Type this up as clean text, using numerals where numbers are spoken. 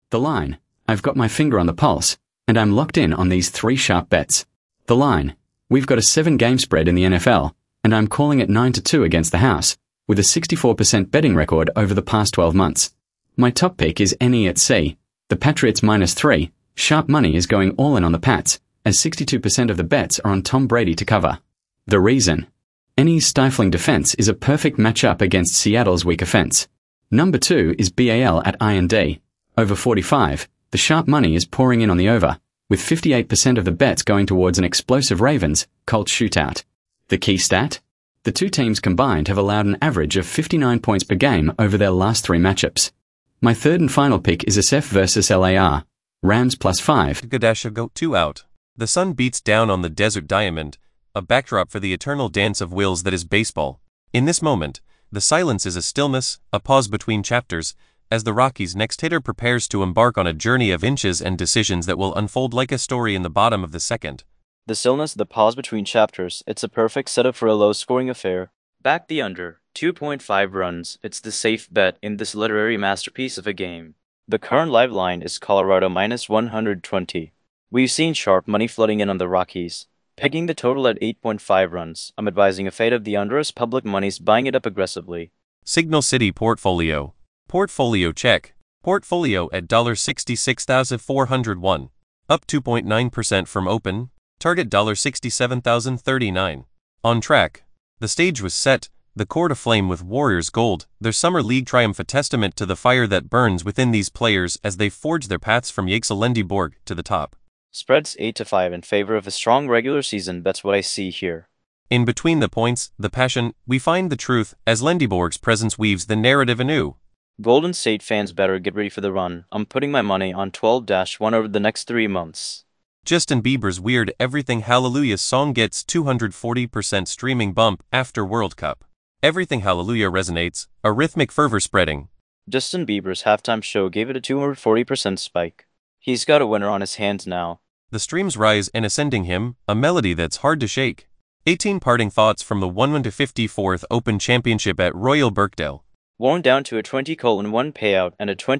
The line. I've got my finger on the pulse, and I'm locked in on these 3 sharp bets. The line. We've got a 7-game spread in the NFL, and I'm calling it 9-2 against the house, with a 64% betting record over the past 12 months. My top pick is NE at C. The Patriots -3. Sharp money is going all in on the Pats, as 62% of the bets are on Tom Brady to cover. The reason. NE's stifling defense is a perfect matchup against Seattle's weak offense. Number 2 is BAL at I&D. Over 45, the sharp money is pouring in on the over, with 58% of the bets going towards an explosive Ravens-Colts shootout. The key stat? The 2 teams combined have allowed an average of 59 points per game over their last 3 matchups. My third and final pick is SF versus LAR. Rams +5. Gadasha go 2 out. The sun beats down on the desert diamond, a backdrop for the eternal dance of wills that is baseball. In this moment, the silence is a stillness, a pause between chapters, as the Rockies' next hitter prepares to embark on a journey of inches and decisions that will unfold like a story in the bottom of the second. The stillness, the pause between chapters, it's a perfect setup for a low-scoring affair. Back the under, 2.5 runs, it's the safe bet in this literary masterpiece of a game. The current live line is Colorado -120. We've seen sharp money flooding in on the Rockies. Pegging the total at 8.5 runs, I'm advising a fade of the under as public money's buying it up aggressively. Signal City Portfolio. Portfolio check. Portfolio at $66,401. Up 2.9% from open. Target $67,039. On track. The stage was set, the court aflame with Warriors gold, their summer league triumph a testament to the fire that burns within these players as they forge their paths from Yxelendyborg to the top. Spreads 8-5 in favor of a strong regular season, that's what I see here. In between the points, the passion, we find the truth, as Lendyborg's presence weaves the narrative anew. Golden State fans better get ready for the run. I'm putting my money on 12-1 over the next 3 months. Justin Bieber's Weird Everything Hallelujah song gets 240% streaming bump after World Cup. Everything Hallelujah resonates, a rhythmic fervor spreading. Justin Bieber's halftime show gave it a 240% spike. He's got a winner on his hands now. The streams rise and ascending him, a melody that's hard to shake. 18 parting thoughts from the 1-54th Open Championship at Royal Birkdale. Worn down to a 20:1 payout and a 20